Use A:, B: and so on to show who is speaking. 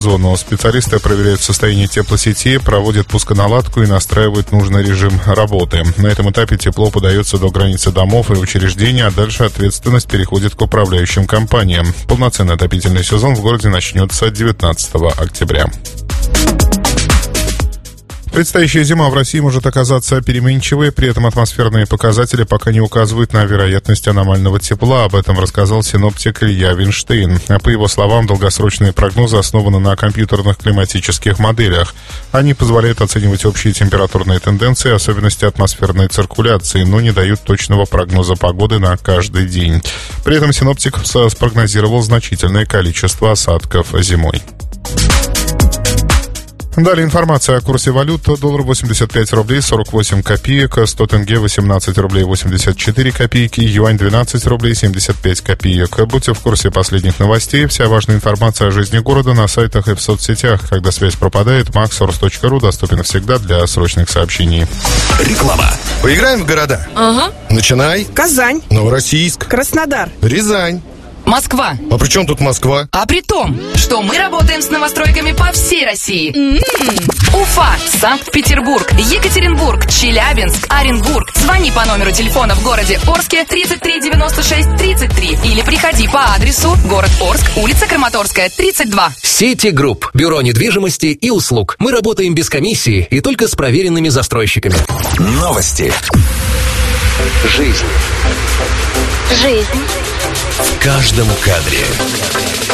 A: зону. Специалисты проверяют состояние теплосети, проводят пусконаладку и настраивают нужный режим работы. На этом этапе тепло подается до границы домов и учреждений, а дальше ответственность переходит к управляющим компаниям. Полноценный отопительный сезон в городе начнется 19 октября. Предстоящая зима в России может оказаться переменчивой, при этом атмосферные показатели пока не указывают на вероятность аномального тепла. Об этом рассказал синоптик Илья Винштейн. По его словам, долгосрочные прогнозы основаны на компьютерных климатических моделях. Они позволяют оценивать общие температурные тенденции, особенности атмосферной циркуляции, но не дают точного прогноза погоды на каждый день. При этом синоптик спрогнозировал значительное количество осадков зимой. Далее информация о курсе валют. Доллар 85 рублей 48 копеек, 100 тенге 18 рублей 84 копейки, юань 12 рублей 75 копеек. Будьте в курсе последних новостей. Вся важная информация о жизни города на сайтах и в соцсетях. Когда связь пропадает, maxsource.ru доступен всегда для срочных сообщений.
B: Реклама. Поиграем в города?
C: Ага.
B: Начинай.
C: Казань.
B: Новороссийск.
C: Краснодар.
B: Рязань.
D: Москва.
B: А при чем тут Москва?
D: А при том, что мы работаем с новостройками по всей России. Уфа, Санкт-Петербург, Екатеринбург, Челябинск, Оренбург. Звони по номеру телефона в городе Орске 33 96 33 или приходи по адресу город Орск, улица Краматорская, 32.
E: Сети Групп. Бюро недвижимости и услуг. Мы работаем без комиссии и только с проверенными застройщиками.
B: Новости.
E: Жизнь.
F: Жизнь.
E: В каждом кадре.